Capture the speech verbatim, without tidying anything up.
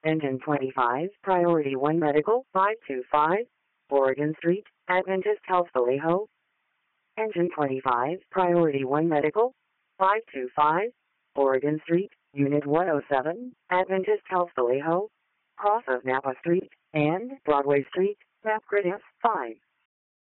Engine twenty-five, Priority one Medical, five two five, Oregon Street, Adventist Health Vallejo. Engine twenty-five, Priority one Medical, five two five, Oregon Street, Unit one oh seven, Adventist Health Vallejo, cross of Napa Street, and Broadway Street, map grid F five.